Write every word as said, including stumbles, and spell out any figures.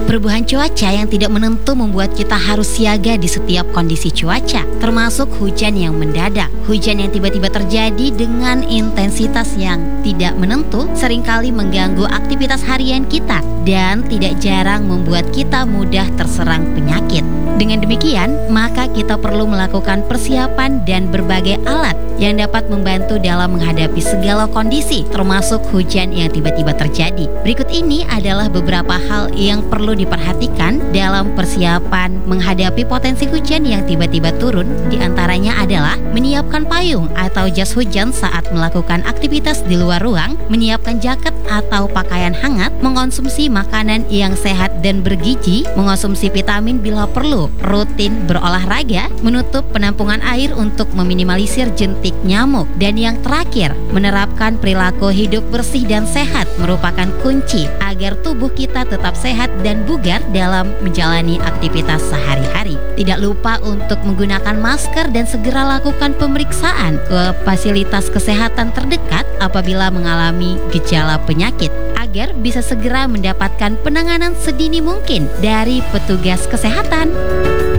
Perubahan cuaca yang tidak menentu membuat kita harus siaga di setiap kondisi cuaca, termasuk hujan yang mendadak. Hujan yang tiba-tiba terjadi dengan intensitas yang tidak menentu seringkali mengganggu aktivitas harian kita dan tidak jarang membuat kita mudah terserang penyakit. Dengan demikian, maka kita perlu melakukan persiapan dan berbagai alat yang dapat membantu dalam menghadapi segala kondisi, termasuk hujan yang tiba-tiba terjadi. Berikut ini adalah beberapa hal yang perlu diperhatikan dalam persiapan menghadapi potensi hujan yang tiba-tiba turun. Di antaranya adalah menyiapkan payung atau jas hujan saat melakukan aktivitas di luar ruang, menyiapkan jaket atau pakaian hangat, mengonsumsi makanan yang sehat dan bergizi, mengonsumsi vitamin bila perlu, rutin berolahraga, menutup penampungan air untuk meminimalisir jentik nyamuk, dan yang terakhir, menerapkan perilaku hidup bersih dan sehat merupakan kunci agar tubuh kita tetap sehat dan bugar dalam menjalani aktivitas sehari-hari. Tidak lupa untuk menggunakan masker dan segera lakukan pemeriksaan ke fasilitas kesehatan terdekat apabila mengalami gejala penyakit agar bisa segera mendapatkan penanganan sedini mungkin dari petugas kesehatan.